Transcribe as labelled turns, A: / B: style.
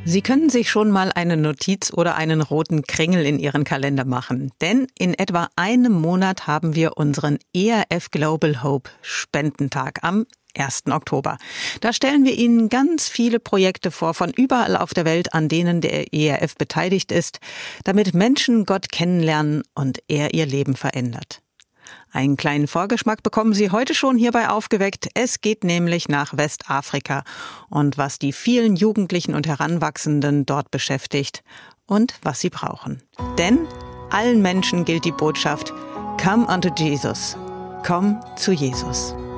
A: Sie können sich schon mal eine Notiz oder einen roten Kringel in Ihren Kalender machen. Denn in etwa einem Monat haben wir unseren ERF Global Hope Spendentag am 1. Oktober. Da stellen wir Ihnen ganz viele Projekte vor, von überall auf der Welt, an denen der ERF beteiligt ist, damit Menschen Gott kennenlernen und er ihr Leben verändert. Einen kleinen Vorgeschmack bekommen Sie heute schon hier bei Aufgeweckt. Es geht nämlich nach Westafrika und was die vielen Jugendlichen und Heranwachsenden dort beschäftigt und was sie brauchen. Denn allen Menschen gilt die Botschaft: Come unto Jesus. Komm zu Jesus.